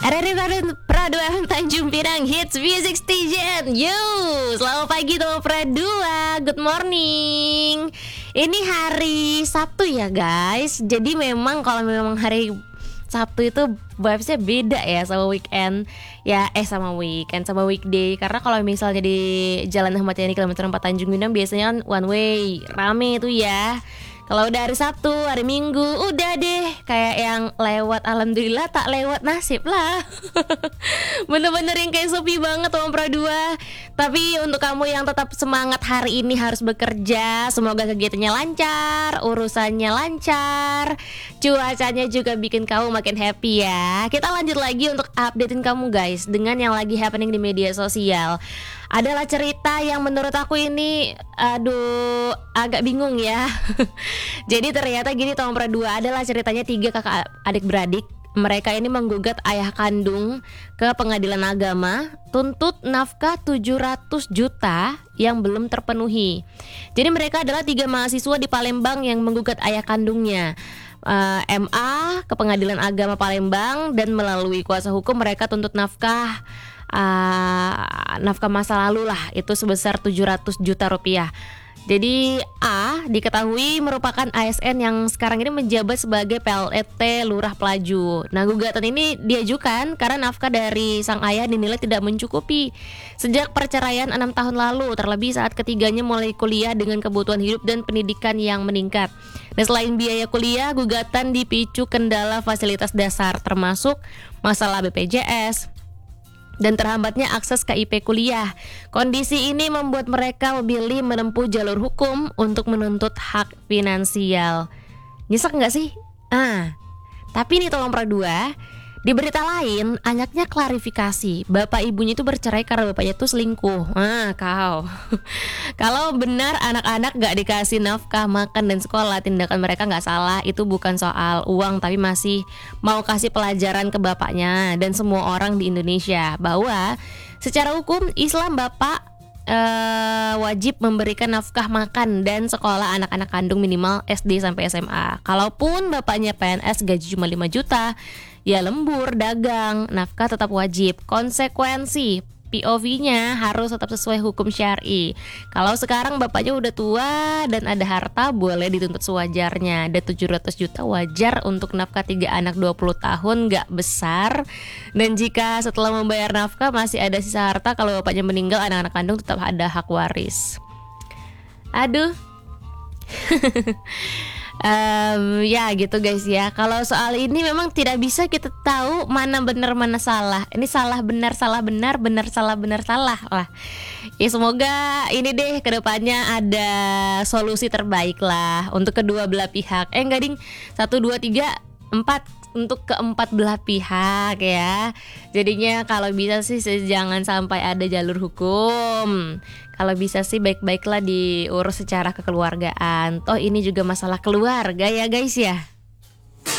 Hari Pradu FM Tanjung Pinang Hits Music Station. Yo, selamat pagi teman Pradua. Good morning. Ini hari Sabtu ya guys. Jadi memang kalau memang hari Sabtu itu vibesnya beda ya sama weekend. Sama weekend, sama weekday. Karena kalau misalnya di Jalan Ahmad Yani kilometer 4 Tanjung Pinang biasanya kan one way, rame itu ya. Kalau udah hari Sabtu, hari Minggu, udah deh kayak yang lewat, alhamdulillah tak lewat nasib lah. Bener-bener yang kayak sepi banget Om Pradua. Tapi untuk kamu yang tetap semangat hari ini harus bekerja, semoga kegiatannya lancar, urusannya lancar, cuacanya juga bikin kamu makin happy ya. Kita lanjut lagi untuk updatein kamu guys dengan yang lagi happening di media sosial. Adalah cerita yang menurut aku ini agak bingung ya. Jadi ternyata gini Tom Pradua, adalah ceritanya 3 kakak adik beradik. Mereka ini menggugat ayah kandung ke pengadilan agama, tuntut nafkah 700 juta yang belum terpenuhi. Jadi mereka adalah 3 mahasiswa di Palembang yang menggugat ayah kandungnya. MA ke pengadilan agama Palembang, dan melalui kuasa hukum mereka tuntut nafkah masa lalu lah, itu sebesar 700 juta rupiah. Jadi A diketahui merupakan ASN yang sekarang ini menjabat sebagai PLT Lurah Pelaju. Nah, gugatan ini diajukan karena nafkah dari sang ayah dinilai tidak mencukupi sejak perceraian 6 tahun lalu, terlebih saat ketiganya mulai kuliah dengan kebutuhan hidup dan pendidikan yang meningkat. Dan selain biaya kuliah, gugatan dipicu kendala fasilitas dasar termasuk masalah BPJS dan terhambatnya akses KIP kuliah. Kondisi ini membuat mereka memilih menempuh jalur hukum untuk menuntut hak finansial. Nyesek gak sih? Tapi nih tolong Pradua, di berita lain anaknya klarifikasi bapak ibunya itu bercerai karena bapaknya itu selingkuh. Kalau benar anak-anak gak dikasih nafkah, makan dan sekolah, tindakan mereka gak salah. Itu bukan soal uang, tapi masih mau kasih pelajaran ke bapaknya dan semua orang di Indonesia bahwa secara hukum Islam bapak wajib memberikan nafkah makan dan sekolah anak-anak kandung minimal SD sampai SMA. Kalaupun bapaknya PNS gaji cuma 5 juta, ya lembur, dagang, nafkah tetap wajib. Konsekuensi POV-nya harus tetap sesuai hukum syar'i. Kalau sekarang bapaknya udah tua dan ada harta, boleh dituntut sewajarnya. Ada 700 juta wajar untuk nafkah 3 anak 20 tahun, gak besar. Dan jika setelah membayar nafkah masih ada sisa harta, kalau bapaknya meninggal, anak-anak kandung tetap ada hak waris. Aduh. Ya gitu guys ya. Kalau soal ini memang tidak bisa kita tahu mana benar mana salah. Ini salah benar benar salah lah. Ya semoga ini deh kedepannya ada solusi terbaik lah untuk kedua belah pihak. Enggak ding, 1, 2, 3, 4 untuk keempat belah pihak ya. Jadinya kalau bisa sih jangan sampai ada jalur hukum. Kalau bisa sih baik-baiklah diurus secara kekeluargaan. Toh ini juga masalah keluarga ya guys ya.